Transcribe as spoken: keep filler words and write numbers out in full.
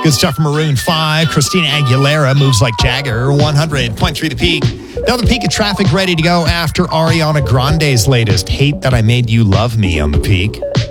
Good stuff from Maroon five. Christina Aguilera, Moves Like Jagger. one hundred point three The Peak. Now the Peak of traffic ready to go after Ariana Grande's latest, Hate That I Made You Love Me on the Peak.